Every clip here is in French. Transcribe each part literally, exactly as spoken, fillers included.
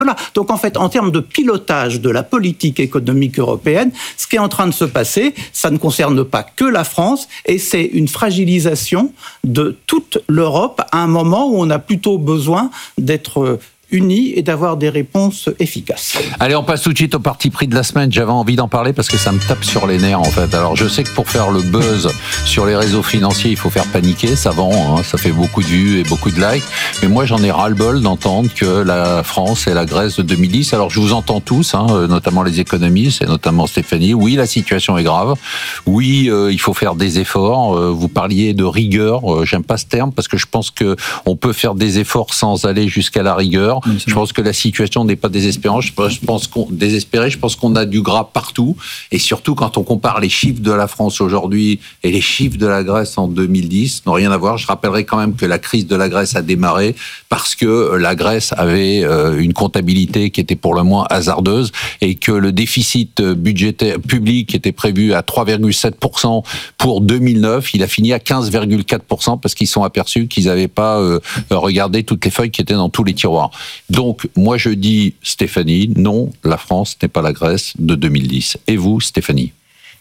Voilà. Donc en fait, en termes de pilotage de la politique économique européenne, ce qui est en train de se passer, ça ne concerne pas que la France, et c'est une fragilisation de toute l'Europe à un moment où on a plutôt besoin d'être unis et d'avoir des réponses efficaces. Allez, on passe tout de suite au parti pris de la semaine. J'avais envie d'en parler parce que ça me tape sur les nerfs, en fait. Alors, je sais que pour faire le buzz sur les réseaux financiers, il faut faire paniquer. Ça vend, hein, ça fait beaucoup de vues et beaucoup de likes. Mais moi, j'en ai ras-le-bol d'entendre que la France est la Grèce de deux mille dix. Alors, je vous entends tous, hein, notamment les économistes et notamment Stéphanie. Oui, la situation est grave. Oui, euh, il faut faire des efforts. Euh, vous parliez de rigueur. Euh, j'aime pas ce terme parce que je pense que on peut faire des efforts sans aller jusqu'à la rigueur. Je pense que la situation n'est pas désespérante. Je pense qu'on désespéré. Je pense qu'on a du gras partout. Et surtout, quand on compare les chiffres de la France aujourd'hui et les chiffres de la Grèce en deux mille dix, n'ont rien à voir. Je rappellerai quand même que la crise de la Grèce a démarré parce que la Grèce avait une comptabilité qui était pour le moins hasardeuse et que le déficit budgétaire public était prévu à trois virgule sept pour cent pour deux mille neuf. Il a fini à quinze virgule quatre pour cent parce qu'ils sont aperçus qu'ils n'avaient pas regardé toutes les feuilles qui étaient dans tous les tiroirs. Donc, moi je dis, Stéphanie, non, la France n'est pas la Grèce de deux mille dix. Et vous, Stéphanie ?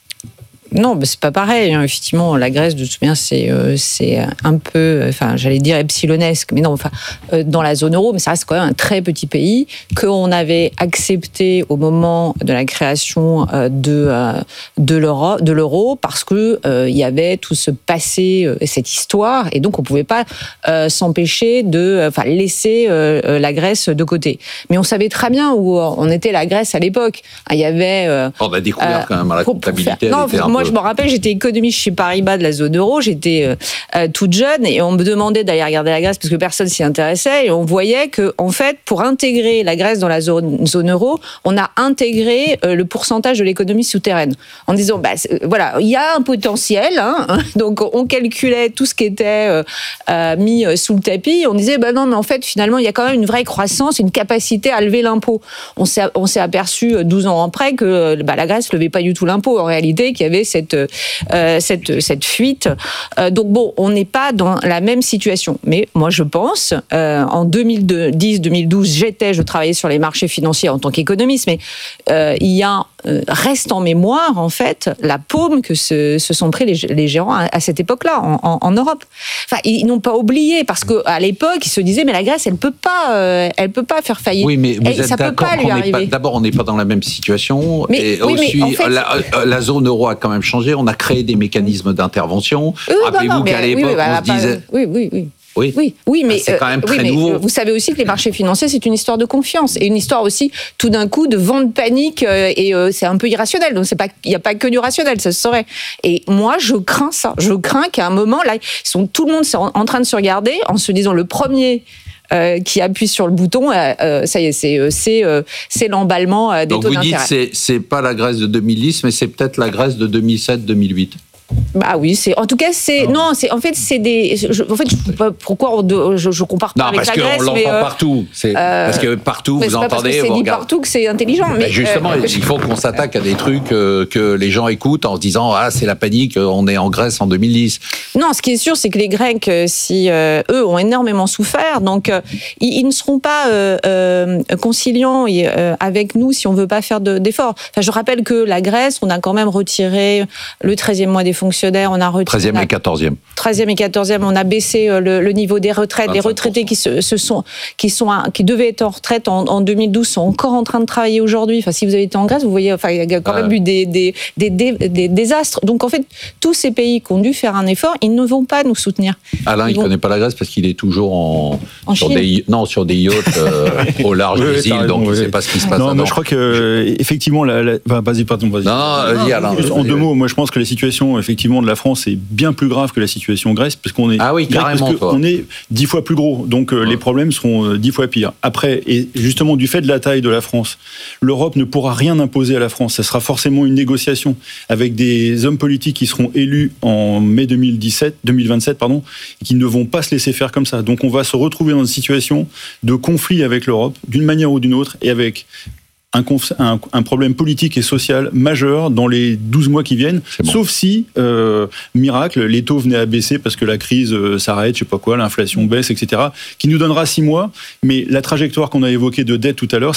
Non, bah c'est pas pareil. Effectivement, la Grèce, de toute manière, c'est euh, c'est un peu, enfin, j'allais dire epsilonesque, mais non, enfin, euh, dans la zone euro, mais ça reste quand même un très petit pays qu'on avait accepté au moment de la création euh, de euh, de l'euro, de l'euro, parce que euh, il y avait tout ce passé, euh, cette histoire, et donc on pouvait pas euh, s'empêcher de, enfin, laisser euh, la Grèce de côté. Mais on savait très bien où on était la Grèce à l'époque. Il y avait. Euh, on a découvert euh, quand même à la comptabilité. Non, moi, je me rappelle, j'étais économiste chez Paribas de la zone euro, j'étais euh, euh, toute jeune et on me demandait d'aller regarder la Grèce parce que personne s'y intéressait et on voyait que, en fait, pour intégrer la Grèce dans la zone, zone euro, on a intégré euh, le pourcentage de l'économie souterraine en disant, bah, voilà, il y a un potentiel, hein, donc on calculait tout ce qui était euh, euh, mis sous le tapis, on disait, bah non, mais en fait, finalement, il y a quand même une vraie croissance, une capacité à lever l'impôt. On s'est, on s'est aperçu douze ans après que bah, la Grèce ne levait pas du tout l'impôt, en réalité, qu'il y avait cette, euh, cette, cette fuite. Euh, donc bon, on n'est pas dans la même situation. Mais moi, je pense, euh, en deux mille dix deux mille douze, j'étais, je travaillais sur les marchés financiers en tant qu'économiste, mais euh, il y a, euh, reste en mémoire, en fait, la paume que se, se sont pris les, les gérants à, à cette époque-là, en, en, en Europe. Enfin, ils n'ont pas oublié, parce qu'à l'époque, ils se disaient, mais la Grèce, elle ne peut pas, euh, elle peut pas faire faillite. Oui, mais vous et êtes ça d'accord peut pas lui arriver. Pas, d'abord, on n'est pas dans la même situation. Mais, et oui, aussi, mais en fait, la, la zone euro a quand même changé. On a créé des mécanismes d'intervention. Oui, Rappelez-vous non, non, qu'à l'époque, oui, bah, on se disait... Oui, oui, oui. Oui, oui, oui, mais c'est quand même très oui, mais nouveau. Vous savez aussi que les marchés financiers, c'est une histoire de confiance et une histoire aussi, tout d'un coup, de vent de panique et euh, c'est un peu irrationnel. Donc, c'est pas, il n'y a pas que du rationnel, ça se saurait. Et moi, je crains ça. Je crains qu'à un moment, là, ils sont, tout le monde est en, en train de se regarder en se disant le premier. Euh, qui appuie sur le bouton, euh, euh, ça y est, c'est, c'est, euh, c'est l'emballement euh, des Donc taux vous d'intérêt. dites c'est c'est pas la Grèce de deux mille dix, mais c'est peut-être la Grèce de deux mille sept deux mille huit. Bah oui, c'est en tout cas c'est non, non c'est en fait c'est des je, en fait je, pourquoi on, je, je compare pas non, avec la Non Grèce, parce qu'on l'entend mais, euh, partout. C'est euh, parce que partout vous c'est entendez. Pas parce que c'est vous dit regardez. partout que c'est intelligent. Mais ben justement, euh, il faut qu'on s'attaque à des trucs euh, que les gens écoutent en se disant ah c'est la panique, on est en Grèce en deux mille dix. Non, ce qui est sûr, c'est que les Grecs, si euh, eux ont énormément souffert, donc euh, ils, ils ne seront pas euh, euh, conciliants euh, avec nous si on veut pas faire de, d'efforts. Enfin, je rappelle que la Grèce, on a quand même retiré le treizième mois des fonctionnaires, on a retiré treizième et quatorzième. treizième et quatorzième, on a baissé le, le niveau des retraites. Les retraités qui se, se sont, qui sont, qui devaient être en retraite en, en deux mille douze sont encore en train de travailler aujourd'hui. Enfin, si vous avez été en Grèce, vous voyez, enfin, il y a quand même ouais. eu des, des, des, des, des désastres. Donc, en fait, tous ces pays qui ont dû faire un effort, ils ne vont pas nous soutenir. Alain, ils il ne vont... connaît pas la Grèce parce qu'il est toujours en, en sur Chine. des, non, sur des yachts euh, au large oui, des îles, donc oui. il ne sait pas ce qui se passe. Non, moi je crois que effectivement, la, la... Enfin, vas-y, pardon, vas-y. Non, non, vas-y, Alain. Juste en deux mots, moi je pense que la situation effectivement de la France est bien plus grave que la situation Grèce, parce qu'on est, ah oui, grec, carrément, parce que on est dix fois plus gros, donc euh, ouais. les problèmes seront dix fois pires. Après, et justement du fait de la taille de la France, l'Europe ne pourra rien imposer à la France. Ça sera forcément une négociation avec des hommes politiques qui seront élus en mai deux mille dix-sept, deux mille vingt-sept, pardon, et qui ne vont pas se laisser faire comme ça. Donc on va se retrouver dans une situation de conflit avec l'Europe, d'une manière ou d'une autre, et avec Un, conf, un, un problème politique et social majeur dans les douze mois qui viennent, bon. Sauf si, euh, miracle, les taux venaient à baisser parce que la crise euh, s'arrête, je sais pas quoi, l'inflation baisse, et cetera, qui nous donnera six mois, mais la trajectoire qu'on a évoquée de dette tout à l'heure,